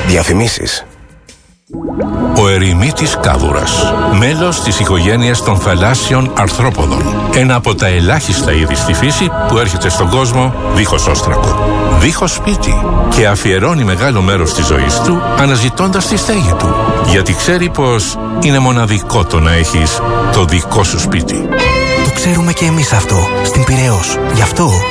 Διαφημίσεις. Ο ερημίτης κάβουρας, μέλος της οικογένειας των θαλάσσιων αρθρόποδων. Ένα από τα ελάχιστα είδη στη φύση που έρχεται στον κόσμο δίχως όστρακο, δίχως σπίτι, και αφιερώνει μεγάλο μέρος της ζωής του αναζητώντας τη στέγη του. Γιατί ξέρει πως είναι μοναδικό το να έχεις το δικό σου σπίτι. Το ξέρουμε και εμείς αυτό, στην Πειραιώς. Γι' αυτό